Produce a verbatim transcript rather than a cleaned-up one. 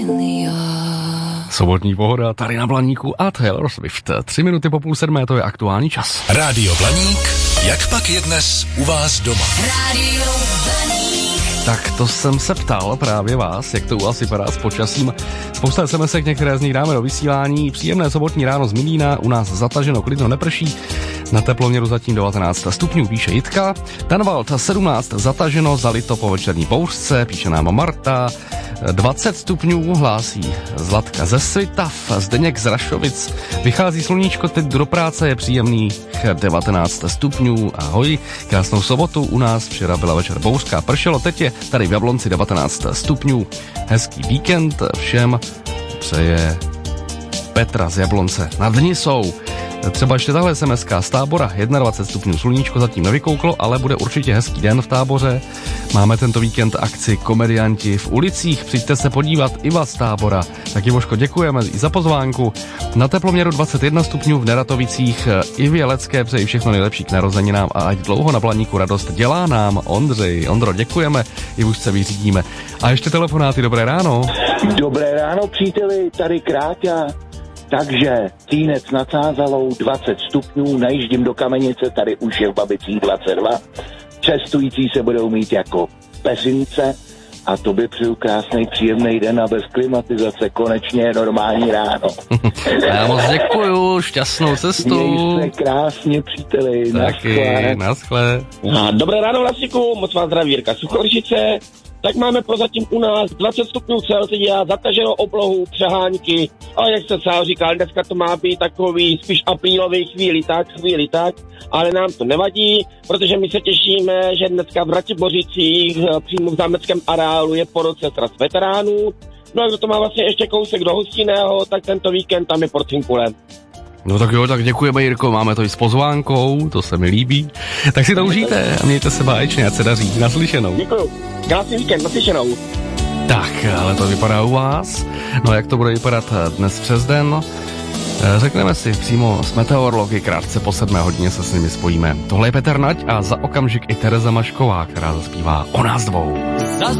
Sobotní pohoda tady na Blaníku a Taylor Swift. Tři minuty po půl sedmé, to je aktuální čas. Rádio Blaník, jak pak je dnes u vás doma? Rádio Blaník. Tak to jsem se ptal právě vás, jak to u vás vypadá s počasím. Spousta es em esek, některé z nich dáme do vysílání. Příjemné sobotní ráno z Milína, u nás zataženo, klidno, neprší. Na teploměru zatím devatenáct stupňů, píše Jitka. Tanvald sedmnáct, zataženo, zalito po večerní bouřce, píše nám Marta. dvacet stupňů hlásí Zlatka ze Svitav, Zdeněk z Rašovic. Vychází sluníčko, teď do práce, je příjemných devatenáct stupňů. Ahoj, krásnou sobotu, u nás včera byla večer bouřka, pršelo, teď je tady v Jablonci devatenáct stupňů. Hezký víkend všem přeje Petra z Jablonce nad Nisou. Třeba ještě tahle es em eska z Tábora, dvacet jedna stupňů, sluníčko zatím nevykouklo, ale bude určitě hezký den v Táboře. Máme tento víkend akci Komedianti v ulicích, přijďte se podívat, Iva z Tábora. Tak Ivoško, děkujeme i za pozvánku. Na teploměru dvacet jedna stupňů v Neratovicích, Ivě Lecké přeji všechno nejlepší k narozeninám a ať dlouho na Blaníku radost dělá nám Ondřej. Ondro, děkujeme, Ivušce vyřídíme. A ještě telefonáty, dobré ráno. Dobré ráno, příteli, tady Kráťa. Takže Týnec nad Sázalou dvacet stupňů, najíždím do Kamenice, tady už je v Babicích dvacet dva. Cestující se budou mít jako pezince a to by přeju krásný, příjemný den a bez klimatizace, konečně normální ráno. Já moc děkuju, šťastnou cestu. Měj se krásně, příteli. Taky, naschle. Dobré ráno, Vlasiku, moc vás zdraví Jirka Suchoršice. Tak máme prozatím u nás dvacet stupňů Celsia, zataženo oblohu, přehánky, ale jak jsem sám říkal, dneska to má být takový spíš aprílový chvíli tak, chvíli tak, ale nám to nevadí, protože my se těšíme, že dneska v Ratibořicích přímo v zámeckém areálu je po roce sraz veteránů. No a kdo to má vlastně ještě kousek do Hostinného, tak tento víkend tam je Porcinkule. No tak jo, tak děkujeme, Jirko, máme to i s pozvánkou, to se mi líbí. Tak si to užijte a mějte se báječně, ať se daří. Naslyšenou. Děkuju. Krásný víkend, naslyšenou. Tak, ale to vypadá u vás. No jak to bude vypadat dnes přes den? Řekneme si přímo s meteorology, krátce po sedmé hodině se s nimi spojíme. Tohle je Petr Nať a za okamžik i Tereza Mašková, která zaspívá O nás dvou. Zas